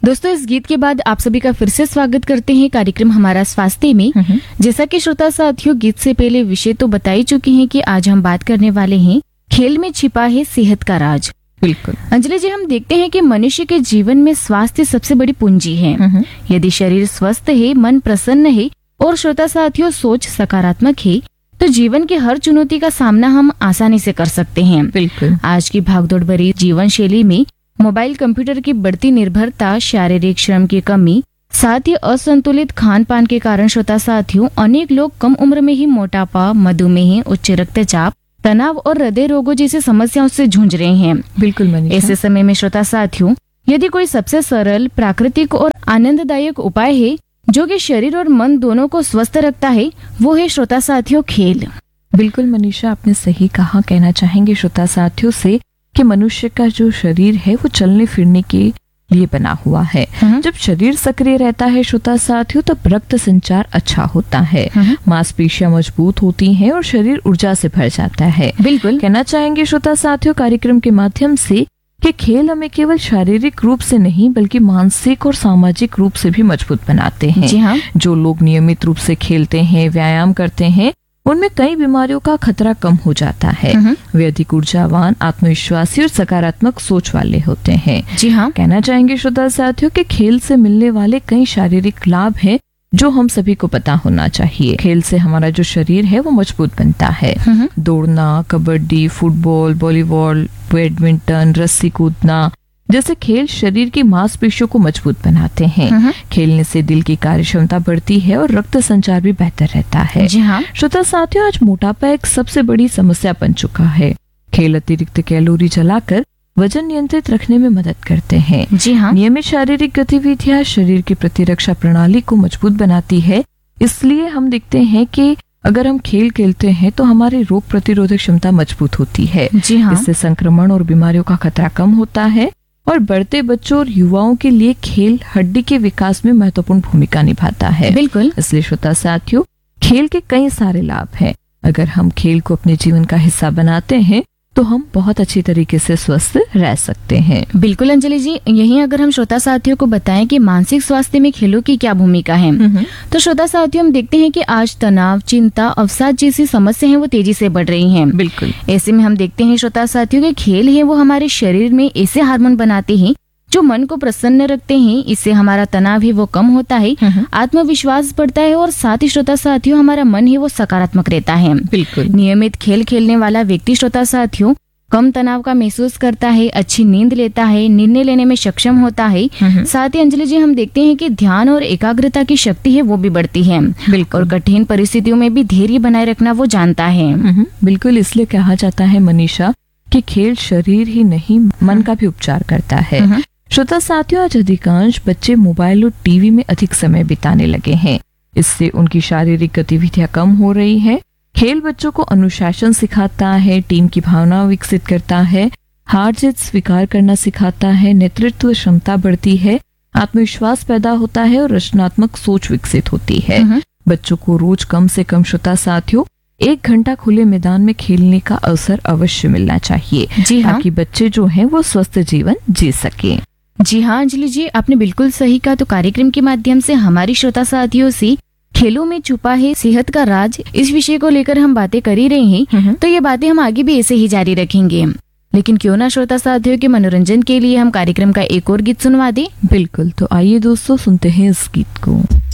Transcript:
दोस्तों, इस गीत के बाद आप सभी का फिर से स्वागत करते हैं कार्यक्रम हमारा स्वास्थ्य में। जैसा कि श्रोता साथियों, गीत से पहले विषय तो बता ही चुके हैं कि आज हम बात करने वाले हैं खेल में छिपा है सेहत का राज। बिल्कुल अंजलि जी, हम देखते हैं कि मनुष्य के जीवन में स्वास्थ्य सबसे बड़ी पूंजी है। यदि शरीर स्वस्थ है, मन प्रसन्न है और श्रोता साथियों सोच सकारात्मक है तो जीवन की हर चुनौती का सामना हम आसानी से कर सकते हैं। बिल्कुल आज की भागदौड़ भरी जीवन शैली में मोबाइल कंप्यूटर की बढ़ती निर्भरता, शारीरिक श्रम की कमी, साथ ही असंतुलित खान पान के कारण श्रोता साथियों अनेक लोग कम उम्र में ही मोटापा, मधुमेह, उच्च रक्तचाप, तनाव और हृदय रोगों जैसी समस्याओं से जूझ रहे हैं। बिल्कुल मनीषा। ऐसे समय में श्रोता साथियों, यदि कोई सबसे सरल, प्राकृतिक और आनंददायक उपाय है जो कि शरीर और मन दोनों को स्वस्थ रखता है, वो है श्रोता साथियों खेल। बिल्कुल मनीषा, आपने सही कहा। कहना चाहेंगे श्रोता साथियों से कि मनुष्य का जो शरीर है वो चलने फिरने के लिए बना हुआ है। जब शरीर सक्रिय रहता है श्रोता साथियों, तब रक्त संचार अच्छा होता है, मांसपेशियां मजबूत होती हैं और शरीर ऊर्जा से भर जाता है। बिल्कुल कहना चाहेंगे श्रोता साथियों कार्यक्रम के माध्यम से कि खेल हमें केवल शारीरिक रूप से नहीं बल्कि मानसिक और सामाजिक रूप से भी मजबूत बनाते हैं। जी हाँ। जो लोग नियमित रूप से खेलते हैं, व्यायाम करते हैं, उनमें कई बीमारियों का खतरा कम हो जाता है। वे अधिक ऊर्जावान, आत्मविश्वासी और सकारात्मक सोच वाले होते हैं। जी हाँ। कहना चाहेंगे श्रोता साथियों कि खेल से मिलने वाले कई शारीरिक लाभ हैं जो हम सभी को पता होना चाहिए। खेल से हमारा जो शरीर है वो मजबूत बनता है। दौड़ना, कबड्डी, फुटबॉल, वॉलीबॉल, बैडमिंटन, रस्सी कूदना जैसे खेल शरीर की मांसपेशियों को मजबूत बनाते हैं। खेलने से दिल की कार्यक्षमता बढ़ती है और रक्त संचार भी बेहतर रहता है। जी हाँ। श्रोता साथियों, आज मोटापा एक सबसे बड़ी समस्या बन चुका है। खेल अतिरिक्त कैलोरी जलाकर वजन नियंत्रित रखने में मदद करते हैं। जी हाँ। नियमित शारीरिक गतिविधियां शरीर की प्रतिरक्षा प्रणाली को मजबूत बनाती है। इसलिए हम देखते हैं कि अगर हम खेल खेलते हैं तो हमारी रोग प्रतिरोधक क्षमता मजबूत होती है। जी हाँ। इससे संक्रमण और बीमारियों का खतरा कम होता है और बढ़ते बच्चों और युवाओं के लिए खेल हड्डी के विकास में महत्वपूर्ण भूमिका निभाता है। बिल्कुल। इसलिए श्रोता साथियों, खेल के कई सारे लाभ हैं। अगर हम खेल को अपने जीवन का हिस्सा बनाते हैं तो हम बहुत अच्छी तरीके से स्वस्थ रह सकते हैं। बिल्कुल अंजलि जी, यहीं अगर हम श्रोता साथियों को बताएं कि मानसिक स्वास्थ्य में खेलों की क्या भूमिका है, तो श्रोता साथियों हम देखते हैं कि आज तनाव, चिंता, अवसाद जैसी समस्या है वो तेजी से बढ़ रही हैं। बिल्कुल। ऐसे में हम देखते हैं श्रोता साथियों के खेल है वो हमारे शरीर में ऐसे हार्मोन बनाते हैं जो मन को प्रसन्न रखते हैं। इससे हमारा तनाव है वो कम होता है, आत्मविश्वास बढ़ता है और साथ ही श्रोता साथियों हमारा मन है वो सकारात्मक रहता है। बिल्कुल। नियमित खेल खेलने वाला व्यक्ति श्रोता साथियों कम तनाव का महसूस करता है, अच्छी नींद लेता है, निर्णय लेने में सक्षम होता है। साथ ही अंजलि जी हम देखते हैं कि ध्यान और एकाग्रता की शक्ति है वो भी बढ़ती है। बिल्कुल। और कठिन परिस्थितियों में भी धैर्य बनाए रखना वो जानता है। बिल्कुल। इसलिए कहा जाता है मनीषा कि खेल शरीर ही नहीं मन का भी उपचार करता है। श्रोता साथियों, आज अधिकांश बच्चे मोबाइल और टीवी में अधिक समय बिताने लगे हैं। इससे उनकी शारीरिक गतिविधियां कम हो रही हैं। खेल बच्चों को अनुशासन सिखाता है, टीम की भावना विकसित करता है, हार जीत स्वीकार करना सिखाता है, नेतृत्व क्षमता बढ़ती है, आत्मविश्वास पैदा होता है और रचनात्मक सोच विकसित होती है। बच्चों को रोज कम से कम श्रोता साथियों 1 घंटा खुले मैदान में खेलने का अवसर अवश्य मिलना चाहिए। जी हाँ। ताकि बच्चे जो हैं वो स्वस्थ जीवन जी सके। जी हाँ अंजलि जी, आपने बिल्कुल सही कहा। तो कार्यक्रम के माध्यम से हमारी श्रोता साथियों से खेलों में छुपा है सेहत का राज, इस विषय को लेकर हम बातें कर ही रहे हैं। तो ये बातें हम आगे भी ऐसे ही जारी रखेंगे। लेकिन क्यों ना श्रोता साथियों के मनोरंजन के लिए हम कार्यक्रम का एक और गीत सुनवा दें। बिल्कुल। तो आइए दोस्तों सुनते हैं इस गीत को।